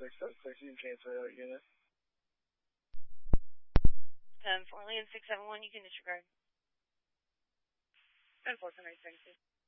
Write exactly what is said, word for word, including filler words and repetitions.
six seven six, you can transfer out unit. Um, for Orleans six seven one, you can disregard. ten four seven eight six.